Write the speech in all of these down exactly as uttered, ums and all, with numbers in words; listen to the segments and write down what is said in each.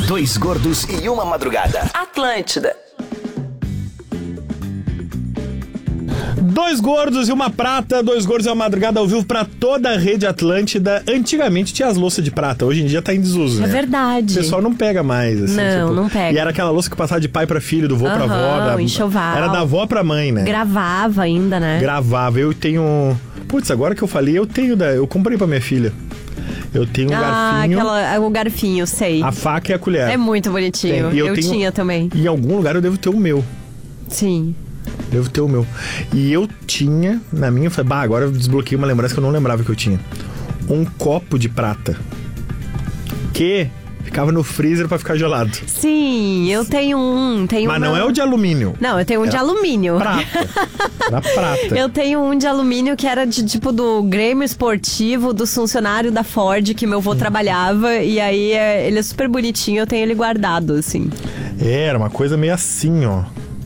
Dois gordos e uma madrugada. Atlântida. Dois gordos e uma prata, dois gordos e uma madrugada ao vivo pra toda a rede Atlântida. Antigamente tinha as louças de prata, hoje em dia tá em desuso, É né? verdade. O pessoal não pega mais, assim. Não, tipo, não pega. E era aquela louça que passava de pai pra filho, do vô pra Aham, avó. Da... o enxoval. Era da avó pra mãe, né? Gravava ainda, né? Gravava. Eu tenho... Putz, agora que eu falei, eu tenho da... Eu comprei pra minha filha. Eu tenho um ah, garfinho, aquela, o garfinho, sei. a faca e a colher. É muito bonitinho. Tem. E eu eu tenho- tinha também. Em algum lugar eu devo ter o meu. Sim. Devo ter o meu. E eu tinha, na minha, eu falei, bah, agora eu desbloqueei uma lembrança que eu não lembrava que eu tinha. Um copo de prata. Que ficava no freezer pra ficar gelado. Sim, eu tenho um. Tenho Mas uma... não é o de alumínio. Não, eu tenho um de Era alumínio. Prata. Era prata. Eu tenho um de alumínio que era de tipo do Grêmio Esportivo, do funcionário da Ford que meu avô trabalhava. E aí é, ele é super bonitinho, eu tenho ele guardado, assim. É, era uma coisa meio assim, ó.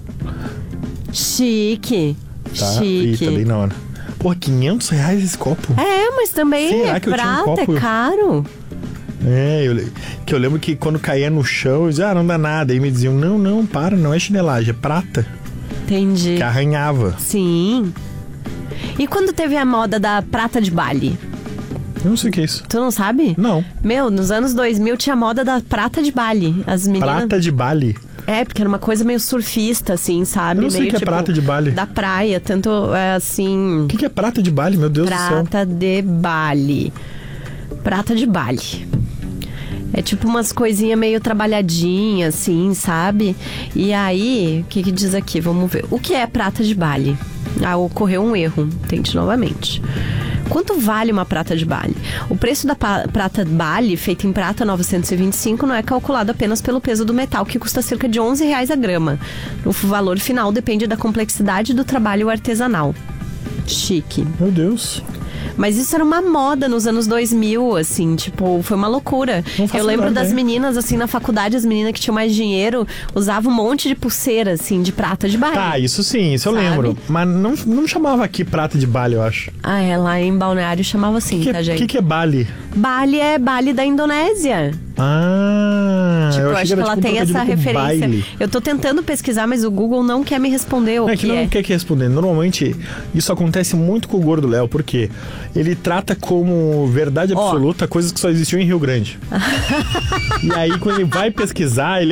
Chique. Tá? Chique. Eita, bem na hora. Pô, quinhentos reais esse copo? É, mas também Será é que eu tinha um prata, copo? é caro. É, eu, le- que eu lembro que quando caía no chão, eu dizia, ah, não dá nada. Aí me diziam, não, não, para, não é chinelagem, é prata. Entendi. Que arranhava. Sim. E quando teve a moda da prata de Bali? Eu não sei o que é isso. Tu não sabe? Não. Meu, nos anos dois mil tinha a moda da prata de Bali. As meninas... Prata de Bali. É, porque era uma coisa meio surfista, assim, sabe? Eu não sei meio o que é tipo, prata de Bali. Da praia, tanto é, assim... O que, que é prata de Bali, meu Deus do céu? Prata de Bali. Prata de Bali. É tipo umas coisinhas meio trabalhadinhas, assim, sabe? E aí, o que que diz aqui? Vamos ver. O que é prata de Bali? Ah, ocorreu um erro. Tente novamente. Quanto vale uma prata de Bali? O preço da pa- prata Bali, feita em prata novecentos e vinte e cinco, não é calculado apenas pelo peso do metal, que custa cerca de onze reais a grama. O valor final depende da complexidade do trabalho artesanal. Chique. Meu Deus. Mas isso era uma moda nos anos dois mil, assim, tipo, foi uma loucura. Não faço Eu lembro a menor das ideia. meninas, assim, na faculdade, as meninas que tinham mais dinheiro, usavam um monte de pulseira, assim, de prata de Bali. Tá, isso sim, isso eu Sabe? lembro. Mas não, não chamava aqui prata de Bali, eu acho. Ah, é, lá em Balneário chamava assim, O que, tá, é- gente? que, que é Bali? Bali é Bali da Indonésia. Ah, Tipo, eu eu achei acho que era ela tipo um tem essa trocadilho com referência. baile. Eu tô tentando pesquisar, mas o Google não quer me responder o É que, que não é. quer que responder. Normalmente, isso acontece muito com o Gordo Léo, porque ele trata como verdade Ó. absoluta coisas que só existiam em Rio Grande. E aí, quando ele vai pesquisar, ele